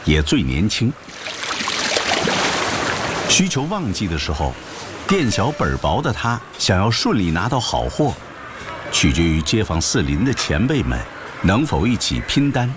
也最年轻。需求旺季的时候，店小本薄的他想要顺利拿到好货，取决于街坊四邻的前辈们能否一起拼单。